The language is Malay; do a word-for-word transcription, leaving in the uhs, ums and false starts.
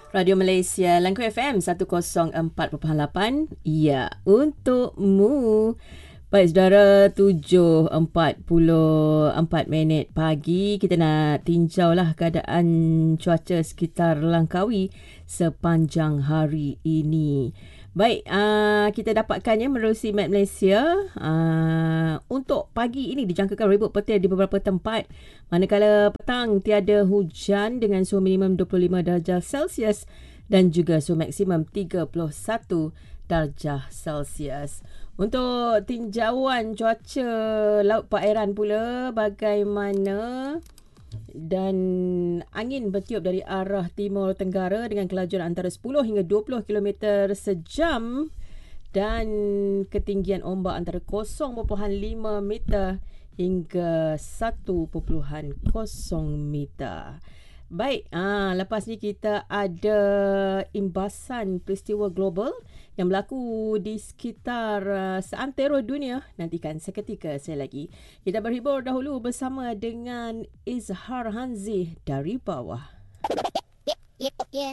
Radio Malaysia, Langkawi F M seratus empat perpuluhan lapan. Ya, untukmu. Baik, saudara, tujuh empat puluh empat minit pagi. Kita nak tinjau lah keadaan cuaca sekitar Langkawi sepanjang hari ini. Baik, uh, kita dapatkannya menerusi Map Malaysia. Uh, untuk pagi ini dijangkakan ribut petir di beberapa tempat. Manakala petang tiada hujan dengan suhu minimum dua puluh lima darjah Celsius dan juga suhu maksimum tiga puluh satu darjah Celsius. Untuk tinjauan cuaca Laut Perairan pula, bagaimana? Dan angin bertiup dari arah timur tenggara dengan kelajuan antara sepuluh hingga dua puluh kilometer sejam dan ketinggian ombak antara kosong perpuluhan lima meter hingga satu perpuluhan kosong meter. Baik, ah, lepas ni kita ada imbasan peristiwa global yang berlaku di sekitar uh, seantero dunia. Nantikan seketika saya lagi. Kita berhibur dahulu bersama dengan Izhar Hanzi dari bawah. Yeah, yeah.